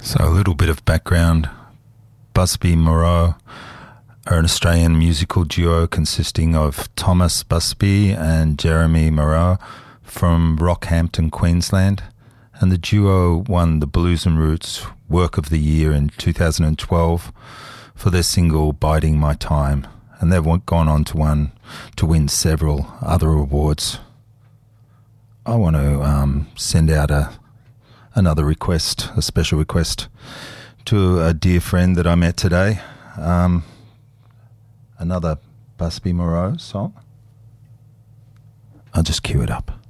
So a little bit of background. Busby Moreau are an Australian musical duo consisting of Thomas Busby and Jeremy Moreau from Rockhampton, Queensland. And the duo won the Blues and Roots Work of the Year in 2012 for their single Biding My Time. And they've gone on to win several other awards. I want to send out another request, a special request, to a dear friend that I met today. Another Busby Moreau song. I'll just cue it up.